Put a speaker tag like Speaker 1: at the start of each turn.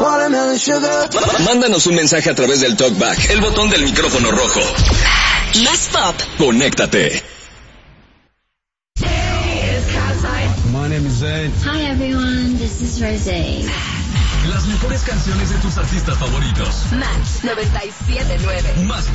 Speaker 1: Mándanos un mensaje a través del TalkBack, el botón del micrófono rojo.
Speaker 2: Más pop.
Speaker 1: Conéctate.
Speaker 3: My name is Zayn.
Speaker 4: Hi everyone, this is Rosé.
Speaker 5: Las mejores canciones de tus artistas favoritos.
Speaker 2: Max 97.9.
Speaker 5: Más